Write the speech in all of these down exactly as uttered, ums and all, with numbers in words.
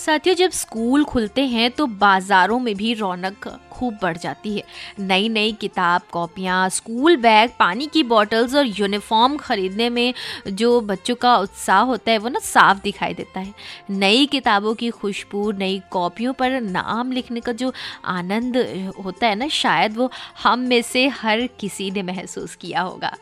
साथियों, जब स्कूल खुलते हैं तो बाज़ारों में भी रौनक खूब बढ़ जाती है। नई नई किताब, कॉपियाँ, स्कूल बैग, पानी की बॉटल्स और यूनिफॉर्म खरीदने में जो बच्चों का उत्साह होता है वो ना साफ दिखाई देता है। नई किताबों की खुशबू, नई कॉपियों पर नाम लिखने का जो आनंद होता है ना, शायद वो हम में से हर किसी ने महसूस किया होगा।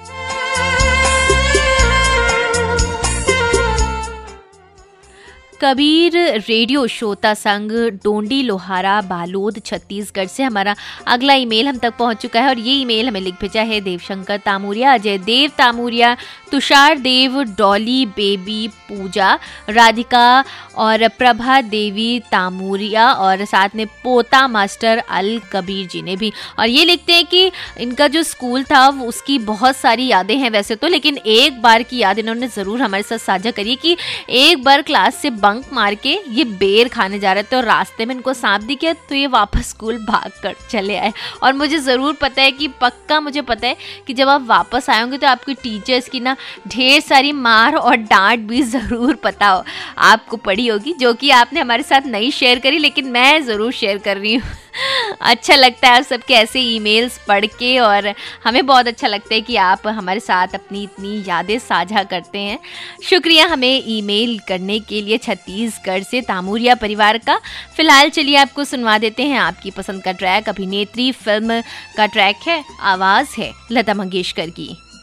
कबीर रेडियो श्रोता संघ, डोंडी लोहारा, बालोद, छत्तीसगढ़ से हमारा अगला ईमेल हम तक पहुंच चुका है और ये ईमेल हमें लिख भेजा है देवशंकर तामुरिया, अजय देव तामुरिया, तुषार देव, डॉली बेबी, पूजा, राधिका और प्रभा देवी तामुरिया और साथ में पोता मास्टर अल कबीर जी ने भी। और ये लिखते हैं कि इनका जो स्कूल था उसकी बहुत सारी यादें हैं वैसे तो, लेकिन एक बार की याद इन्होंने ज़रूर हमारे साथ साझा करी कि एक बार क्लास से बंक मार के ये बेर खाने जा रहे थे और रास्ते में इनको सांप दिख गया तो ये वापस स्कूल भाग कर चले आए। और मुझे ज़रूर पता है कि पक्का मुझे पता है कि जब आप वापस आएंगे तो आपकी टीचर्स की ना ढेर सारी मार और डांट भी ज़रूर पता हो आपको पड़ी होगी, जो कि आपने हमारे साथ नहीं शेयर करी, लेकिन मैं ज़रूर शेयर कर रही हूँ। अच्छा लगता है आप सबके ऐसे ईमेल्स पढ़ के और हमें बहुत अच्छा लगता है कि आप हमारे साथ अपनी इतनी यादें साझा करते हैं। शुक्रिया हमें ईमेल करने के लिए छत्तीसगढ़ से तामुरिया परिवार का। फिलहाल चलिए आपको सुनवा देते हैं आपकी पसंद का ट्रैक। अभिनेत्री फिल्म का ट्रैक है, आवाज़ है लता मंगेशकर की।